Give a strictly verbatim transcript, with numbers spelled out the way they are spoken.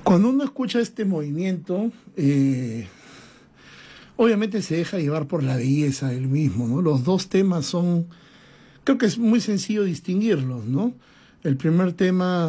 Cuando uno escucha este movimiento, eh, obviamente se deja llevar por la belleza del mismo, ¿no? Los dos temas son, creo que es muy sencillo distinguirlos, ¿no? El primer tema